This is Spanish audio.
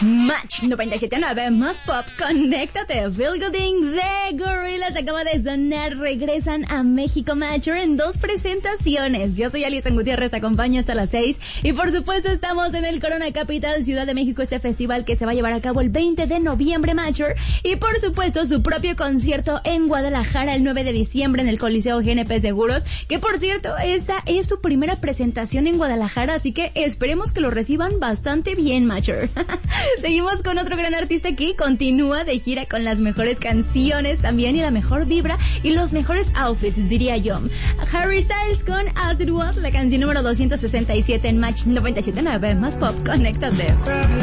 Match 97.9 más pop, conéctate. Feel Gooding de Gorillaz acaba de sonar. Regresan a México Matcher en 2 presentaciones. Yo soy Alison Gutiérrez, te acompaño hasta las 6. Y por supuesto estamos en el Corona Capital, Ciudad de México, este festival que se va a llevar a cabo el 20 de noviembre, Matcher. Y por supuesto su propio concierto en Guadalajara el 9 de diciembre en el Coliseo GNP Seguros. Que por cierto, esta es su primera presentación en Guadalajara, así que esperemos que lo reciban bastante bien, Matcher. Seguimos con otro gran artista que continúa de gira con las mejores canciones también y la mejor vibra y los mejores outfits, diría yo. Harry Styles con As It Was, la canción número 267 en Match 97.9 más pop, conéctate.